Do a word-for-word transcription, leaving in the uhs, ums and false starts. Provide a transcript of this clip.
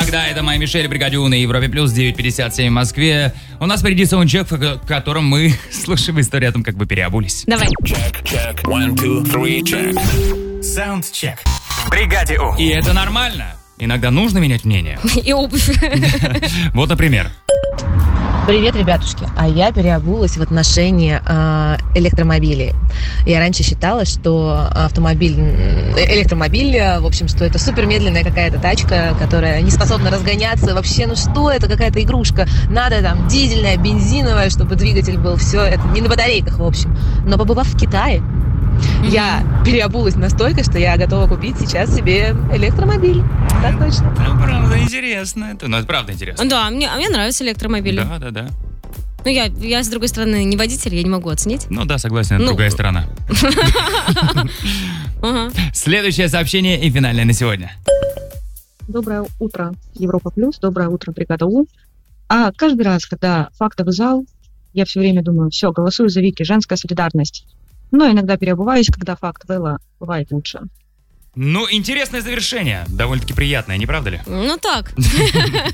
всегда, это моя Мишель, Бригадю на Европе Плюс, девять пятьдесят семь в Москве. У нас впереди саундчек, в котором мы слушаем историю о том, как вы переобулись. Давай. Check, check, one, two, three, check. Саундчек. В Бригаде У. И это нормально. Иногда нужно менять мнение. И обувь. Вот, например. Привет, ребятушки. А я переобулась в отношении э, электромобилей. Я раньше считала, что автомобиль, электромобиль, в общем, что это супер медленная какая-то тачка, которая не способна разгоняться. Вообще, ну что это, какая-то игрушка. Надо там дизельная, бензиновая, чтобы двигатель был. Все это не на батарейках, в общем. Но побывав в Китае, mm-hmm. я переобулась настолько, что я готова купить сейчас себе электромобиль. Так точно. Это правда интересно. Это, ну, это правда интересно. Да, мне, а мне нравятся электромобили. Да, да, да. Ну, я, я, с другой стороны, не водитель, я не могу оценить. Ну да, согласен, это ну... другая сторона. Следующее сообщение и финальное на сегодня. Доброе утро, Европа Плюс, доброе утро, Бригада У. А каждый раз, когда фактовый зал, я все время думаю, все, голосую за Вики, женская солидарность. Но иногда переобуваюсь, когда факт Вэлла бывает лучше. Ну, интересное завершение. Довольно-таки приятное, не правда ли? Ну так.